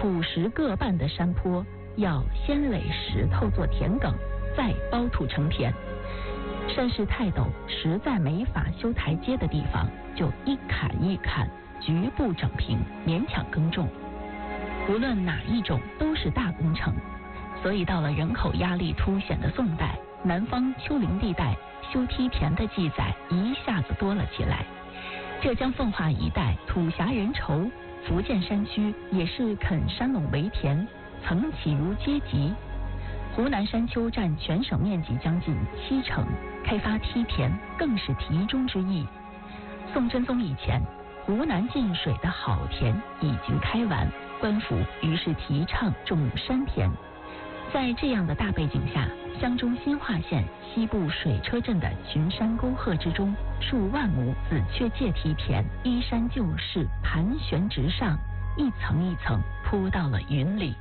土石各半的山坡，要先垒石头做田埂，再包土成田。山势太陡，实在没法修台阶的地方，就一砍一砍，局部整平，勉强耕种。无论哪一种都是大工程，所以到了人口压力凸显的宋代，南方丘陵地带修梯田的记载一下子多了起来。浙江奉化一带土狭人稠，福建山区也是垦山垄为田，层起如阶级。湖南山丘占全省面积将近70%，开发梯田更是题中之意。宋真宗以前，湖南进水的好田已经开完，官府于是提倡种山田。在这样的大背景下，湘中新化县西部水车镇的群山沟壑之中，数万亩紫雀芥梯田依山就势，盘旋直上，一层一层铺到了云里。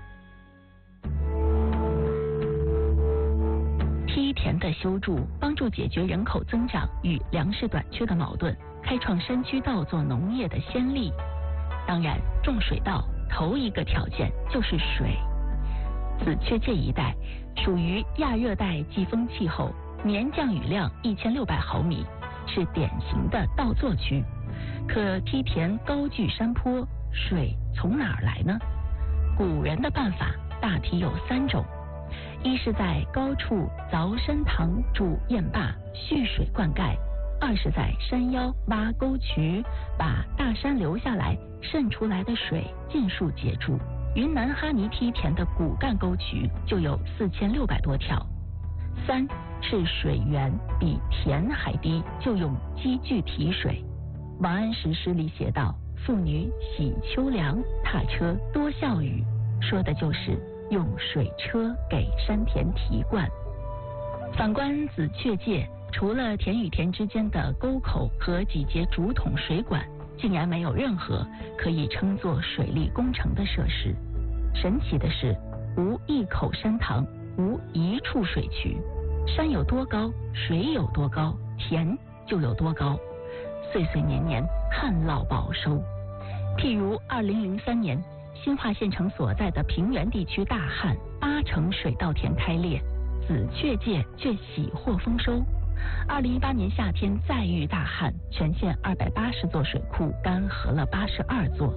梯田的修筑帮助解决人口增长与粮食短缺的矛盾，开创山区稻作农业的先例。当然，种水稻头一个条件就是水。紫雀芥一带属于亚热带季风气候，年降雨量1600毫米，是典型的稻作区。可梯田高踞山坡，水从哪儿来呢？古人的办法大体有3种。一是在高处凿深塘筑堰坝蓄水灌溉，二是在山腰挖沟渠，把大山流下来渗出来的水尽数截住。云南哈尼梯田的骨干沟渠就有4600多条。3是水源比田还低，就用机具提水。王安石诗里写道：妇女洗秋凉，踏车多笑语，说的就是用水车给山田提灌。反观紫雀芥，除了田与田之间的沟口和几节竹筒水管，竟然没有任何可以称作水利工程的设施。神奇的是，无一口山塘，无一处水渠。山有多高，水有多高，田就有多高。岁岁年年，旱涝保收。譬如2003年，新化县城所在的平原地区大旱，8成水稻田开裂，紫雀芥却喜获丰收。2018年夏天再遇大旱，全县280座水库干涸了82座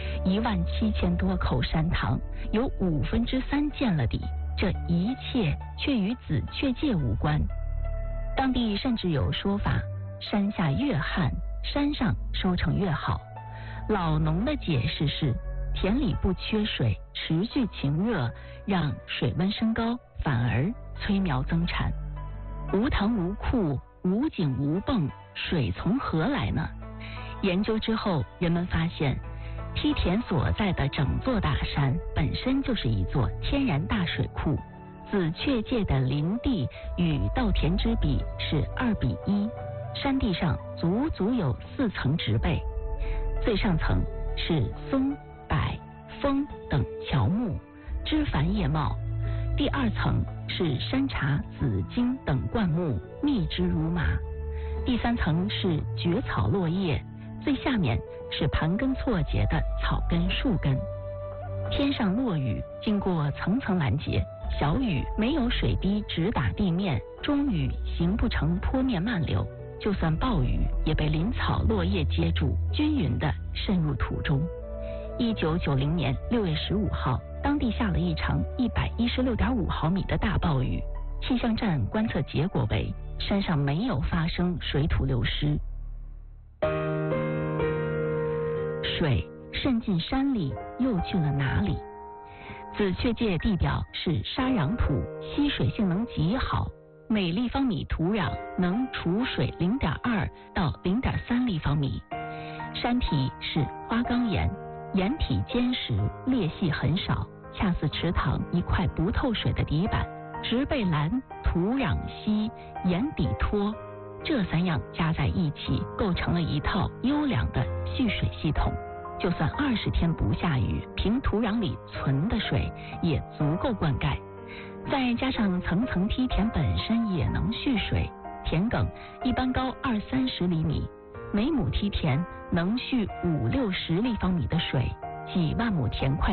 ，17000多口山塘有3/5见了底，这一切却与紫雀芥无关。当地甚至有说法，山下越旱，山上收成越好。老农的解释是，田里不缺水，持续晴热，让水温升高，反而催苗增产。无塘无库，无井无泵，水从何来呢？研究之后，人们发现梯田所在的整座大山本身就是一座天然大水库。紫雀芥的林地与稻田之比是2:1，山地上足足有4层植被，最上层是松、柏、枫等乔木，枝繁叶茂；第2层是山茶、紫荆等灌木，密枝如麻；第3层是蕨草落叶，最下面是盘根错节的草根树根。天上落雨，经过层层拦截，小雨没有水滴直打地面，中雨形不成坡面漫流，就算暴雨也被林草落叶接住，均匀地渗入土中。1990年6月15号，当地下了一场116.5毫米的大暴雨，气象站观测结果为山上没有发生水土流失。水渗进山里又去了哪里？紫雀芥地表是沙壤土，吸水性能极好，每立方米土壤能储水0.2到0.3立方米。山体是花岗岩，岩体坚实，裂隙很少，恰似池塘一块不透水的底板。植被蓝，土壤稀，岩底脱，这3样加在一起，构成了一套优良的蓄水系统。就算20天不下雨，凭土壤里存的水也足够灌溉。再加上层层梯田本身也能蓄水，田埂一般高20-30厘米，每亩梯田能蓄50-60立方米的水，几万亩田块